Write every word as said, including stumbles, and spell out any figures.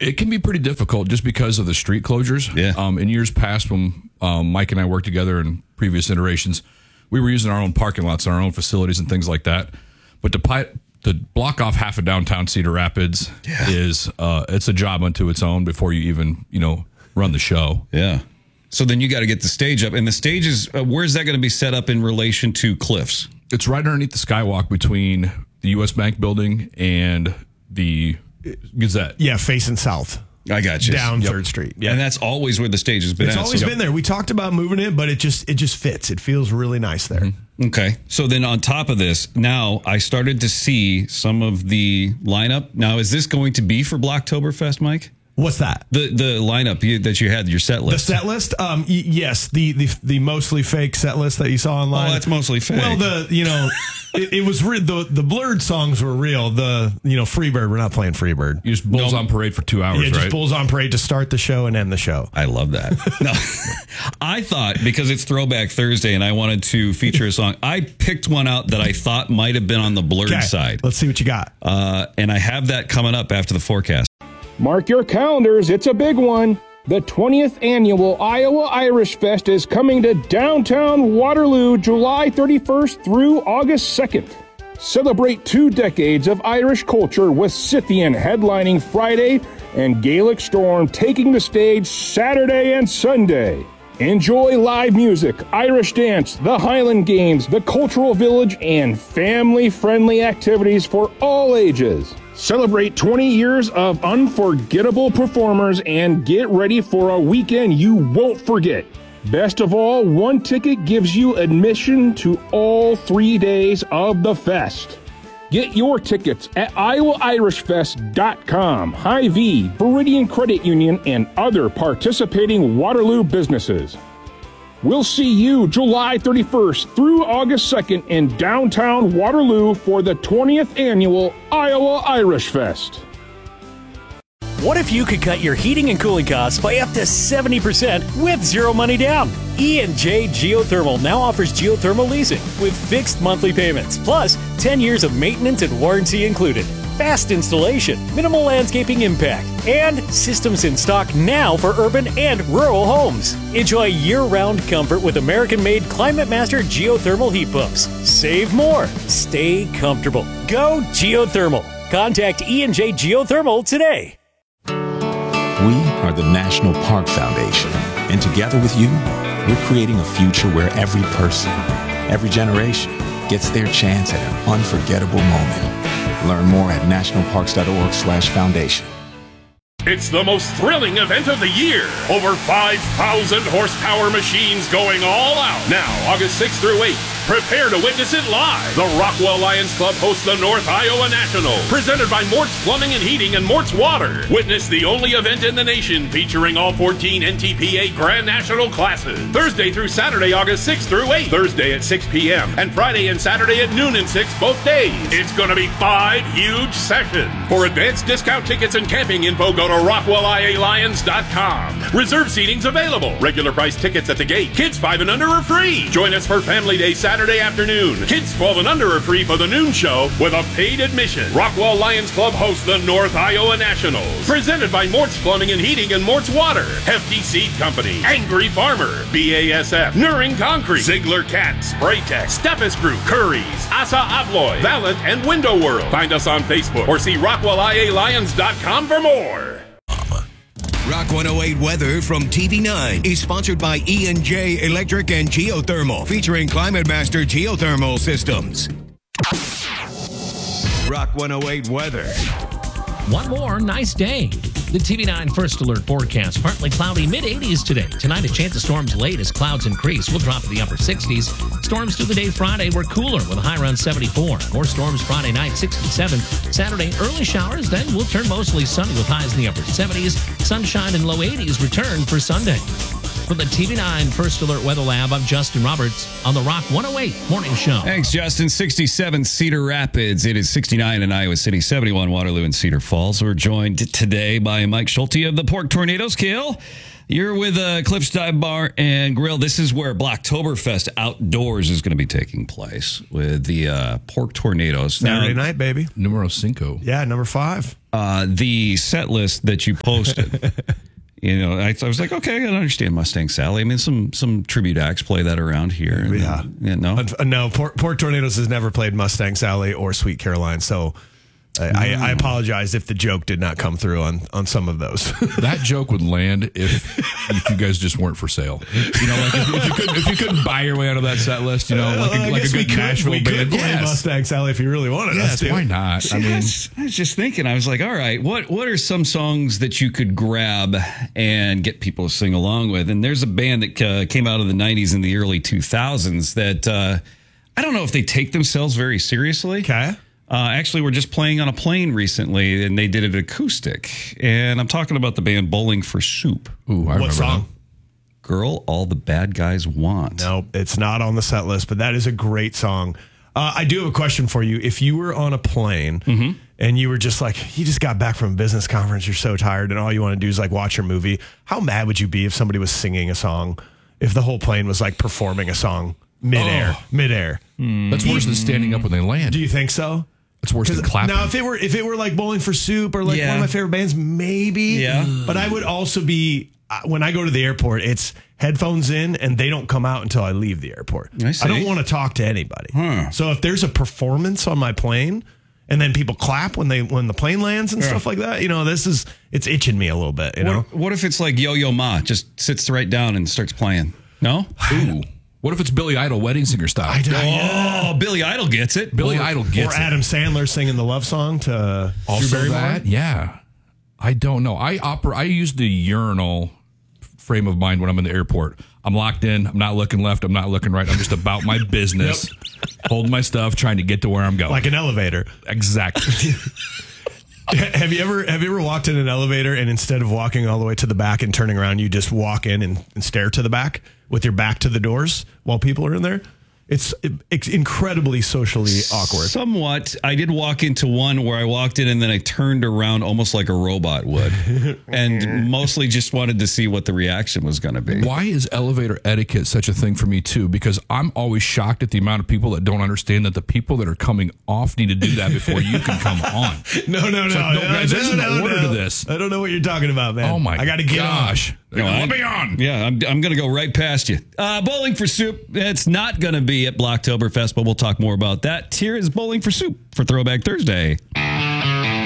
It can be pretty difficult just because of the street closures. Yeah. Um, in years past, when um, Mike and I worked together in previous iterations, we were using our own parking lots and our own facilities and things like that. But to, pi- to block off half of downtown Cedar Rapids yeah. is uh, it's a job unto its own before you even you know run the show. Yeah. So then you got to get the stage up, and the stage is uh, where's that going to be set up in relation to Cliffs? It's right underneath the skywalk between the U S Bank building and the Gazette. Yeah, facing south. I got you. Down yep. Third Street. Yeah. And that's always where the stage has been it's at. It's always so. been there. We talked about moving it, but it just it just fits. It feels really nice there. Mm-hmm. Okay. So then on top of this, now I started to see some of the lineup. Now, is this going to be for Blocktoberfest, Mike? What's that? The the lineup you, that you had, your set list. The set list? Um, y- yes, the, the the mostly fake set list that you saw online. Oh, that's mostly fake. Well, the you know, it, it was re- the the blurred songs were real. The you know, Freebird, we're not playing Freebird. You just Bulls nope. on Parade for two hours, yeah, just right? Bulls on Parade to start the show and end the show. I love that. No, I thought because it's Throwback Thursday and I wanted to feature a song, I picked one out that I thought might have been on the blurred okay, side. Let's see what you got. Uh, and I have that coming up after the forecast. Mark your calendars, it's a big one. The twentieth annual Iowa Irish Fest is coming to downtown Waterloo July thirty-first through August second. Celebrate two decades of Irish culture with Scythian headlining Friday and Gaelic Storm taking the stage Saturday and Sunday. Enjoy live music, Irish dance, the Highland Games, the Cultural Village, and family-friendly activities for all ages. Celebrate twenty years of unforgettable performers and get ready for a weekend you won't forget. Best of all, one ticket gives you admission to all three days of the fest. Get your tickets at iowa irish fest dot com, Hy-Vee, Viridian Credit Union, and other participating Waterloo businesses. We'll see you July thirty-first through August second in downtown Waterloo for the twentieth annual Iowa Irish Fest. What if you could cut your heating and cooling costs by up to seventy percent with zero money down? E and J Geothermal now offers geothermal leasing with fixed monthly payments, plus ten years of maintenance and warranty included. Fast installation, minimal landscaping impact, and systems in stock now for urban and rural homes. Enjoy year-round comfort with American-made Climate Master geothermal heat pumps. Save more. Stay comfortable. Go geothermal. Contact E and J Geothermal today. We are the National Park Foundation, and together with you, we're creating a future where every person, every generation, gets their chance at an unforgettable moment. Learn more at nationalparks.org slash foundation. It's the most thrilling event of the year. Over five thousand horsepower machines going all out. Now, August sixth through eighth. Prepare to witness it live. The Rockwell Lions Club hosts the North Iowa National, presented by Mort's Plumbing and Heating and Mort's Water. Witness the only event in the nation featuring all fourteen N T P A Grand National classes. Thursday through Saturday, August sixth through eighth. Thursday at six p.m. and Friday and Saturday at noon and six both days. It's going to be five huge sessions. For advanced discount tickets and camping info, go to rockwell i a lions dot com. Reserve seating's available. Regular price tickets at the gate. Kids five and under are free. Join us for Family Day Saturday afternoon. Kids twelve and under are free for the noon show with a paid admission. Rockwell Lions Club hosts the North Iowa Nationals. Presented by Mort's Plumbing and Heating and Mort's Water. Hefty Seed Company. Angry Farmer. B A S F. Nuring Concrete. Ziegler Cat. Spraytech. Steffes Group. Curry's. Asa Abloy. Valent and Window World. Find us on Facebook or see rockwell i a lions dot com for more. Rock one oh eight Weather from T V nine is sponsored by E and J Electric and Geothermal, featuring Climate Master Geothermal Systems. Rock one oh eight Weather. One more nice day. The T V nine First Alert forecast. Partly cloudy, mid eighties today. Tonight, a chance of storms late as clouds increase. We'll drop to the upper sixties. Storms through the day Friday were cooler with a high around seventy-four. More storms Friday night, sixty-seven. Saturday, early showers. Then we'll turn mostly sunny with highs in the upper seventies. Sunshine and low eighties return for Sunday. From the T V nine First Alert Weather Lab, I'm Justin Roberts on the Rock one oh eight Morning Show. Thanks, Justin. sixty-seven Cedar Rapids. It is sixty-nine in Iowa City, seventy-one Waterloo and Cedar Falls. We're joined today by Mike Schulte of the Pork Tornadoes. Kill. You're with uh, Cliff's Dive Bar and Grill. This is where Blocktoberfest outdoors is going to be taking place with the uh, Pork Tornadoes. Saturday Now, night, baby. Numero cinco. Yeah, number five. Uh, the set list that you posted, you know, I, I was like, okay, I can understand Mustang Sally. I mean, some some tribute acts play that around here. And, Yeah. yeah no. Uh, no, Pork, Pork Tornadoes has never played Mustang Sally or Sweet Caroline, so I, I, I apologize if the joke did not come through on, on some of those. That joke would land if if you guys just weren't for sale. You know, like if, if you couldn't if you couldn't buy your way out of that set list, you know, like Well, I a, like a guess we good could- Nashville we could band. play Yes. Mustang Sally if you really wanted us Yes, to. why not? I I, mean, was, I was just thinking, I was like, all right, what what are some songs that you could grab and get people to sing along with? And there's a band that uh, came out of the nineties and the early two thousands that uh, I don't know if they take themselves very seriously. Okay. Uh, actually, we're just playing on a plane recently, and they did it acoustic. And I'm talking about the band Bowling for Soup. ooh, I remember What song? Girl, All the Bad Guys Want. No, it's not on the set list, but that is a great song. Uh, I do have a question for you. If you were on a plane Mm-hmm. and you were just like, you just got back from a business conference, you're so tired, and all you want to do is like watch your movie, how mad would you be if somebody was singing a song, if the whole plane was like performing a song midair? Oh. Midair. that. That's worse than standing up when they land. Do you think so? That's worse than 'Cause clapping. Now, if it were if it were like Bowling for Soup or like Yeah. one of my favorite bands, maybe. Yeah. But I would also be uh, when I go to the airport, it's headphones in, and they don't come out until I leave the airport. I see. don't want to talk to anybody. Huh. So if there's a performance on my plane, and then people clap when they when the plane lands and Yeah. stuff like that, you know, this is it's itching me a little bit. You know. What, what if it's like Yo-Yo Ma, just sits right down and starts playing? No? Ooh. What if it's Billy Idol wedding singer style? I don't- Oh, Billy Idol gets it. Billy or, Idol gets or it. Adam Sandler singing the love song to uh, Also Drew Barrymore? that, yeah. I don't know. I oper- I use the urinal frame of mind when I'm in the airport. I'm locked in. I'm not looking left. I'm not looking right. I'm just about my business, holding my stuff, trying to get to where I'm going. Like an elevator. Exactly. Have you ever have you ever walked in an elevator and instead of walking all the way to the back and turning around, you just walk in and, and stare to the back with your back to the doors while people are in there? It's, it's incredibly socially awkward. Somewhat. I did walk into one where I walked in and then I turned around almost like a robot would, and mostly just wanted to see what the reaction was going to be. Why is elevator etiquette such a thing for me too? Because I'm always shocked at the amount of people that don't understand that the people that are coming off need to do that before you can come on. No, no, It's no. like, no, no, guys, no, there's an no, order no. to this. I don't know what you're talking about, man. Oh my I got to get gosh. on. No, Let I'm- me on. Yeah, I'm, I'm going to go right past you. Uh, Bowling for Soup. It's not going to be at Blocktoberfest, but we'll talk more about that. Here is Bowling for Soup for Throwback Thursday.